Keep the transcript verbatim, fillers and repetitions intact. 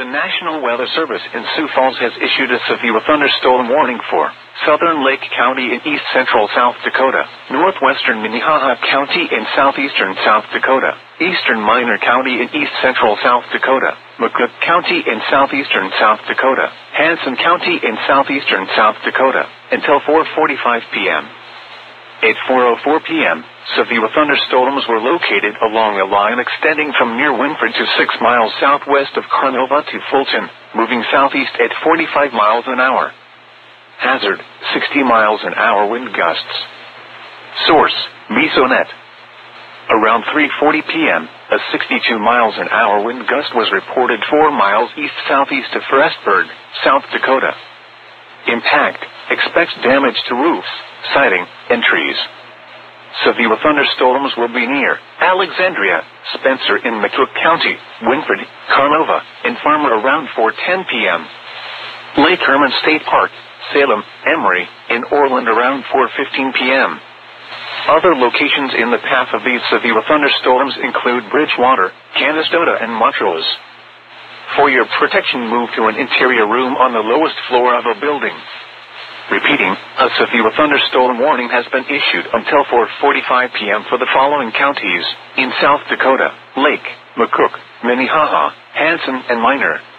National Weather Service in Sioux Falls has issued a severe thunderstorm warning for southern Lake County in east central South Dakota, northwestern Minnehaha County in southeastern South Dakota, eastern Minor County in east central South Dakota, McCook County in southeastern South Dakota, Hanson County in southeastern South Dakota, until four forty-five p.m. At four oh four p.m., severe thunderstorms were located along a line extending from near Winford to six miles southwest of Carnova to Fulton, moving southeast at forty-five miles an hour. Hazard, sixty miles an hour wind gusts. Source, Mesonet. Around three forty p.m., a sixty-two miles an hour wind gust was reported four miles east-southeast of Frestburg, South Dakota. Impact, expects damage to roofs, siding, and trees. Severe thunderstorms will be near Alexandria, Spencer in McCook County, Winford, Carnova, and Farmer around four ten p.m. Lake Herman State Park, Salem, Emory, and Orland around four fifteen p.m. Other locations in the path of these severe thunderstorms include Bridgewater, Canastota, and Montrose. For your protection, move to an interior room on the lowest floor of a building. Repeating, a severe thunderstorm warning has been issued until four forty-five p.m. for the following counties in South Dakota: Lake, McCook, Minnehaha, Hanson, and Minor.